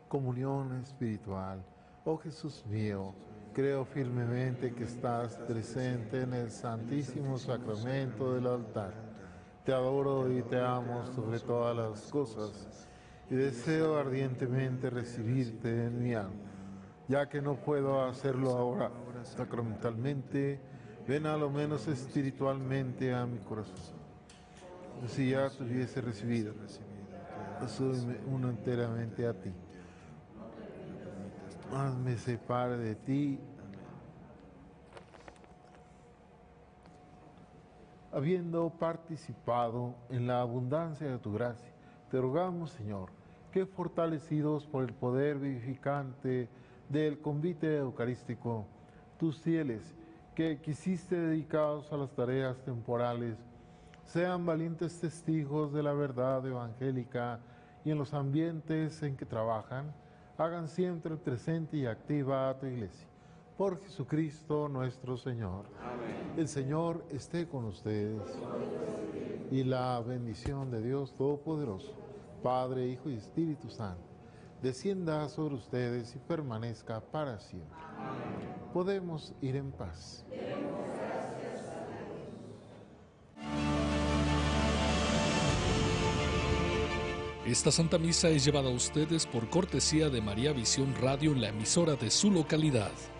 comunión espiritual. Oh Jesús mío, creo firmemente que estás presente en el santísimo sacramento del altar. Te adoro y te amo sobre todas las cosas y deseo ardientemente recibirte en mi alma. Ya que no puedo hacerlo ahora sacramentalmente, ven a lo menos espiritualmente a mi corazón. Si ya te hubiese recibido, soy uno enteramente a ti. Más me separe de ti. Habiendo participado en la abundancia de tu gracia, te rogamos, Señor, que fortalecidos por el poder vivificante del convite eucarístico, tus fieles, que quisiste dedicados a las tareas temporales, sean valientes testigos de la verdad evangélica y en los ambientes en que trabajan, hagan siempre presente y activa a tu iglesia. Por Jesucristo nuestro Señor. Amén. El Señor esté con ustedes. Y la bendición de Dios Todopoderoso, Padre, Hijo y Espíritu Santo, descienda sobre ustedes y permanezca para siempre. Amén. Podemos ir en paz. Esta Santa Misa es llevada a ustedes por cortesía de María Visión Radio en la emisora de su localidad.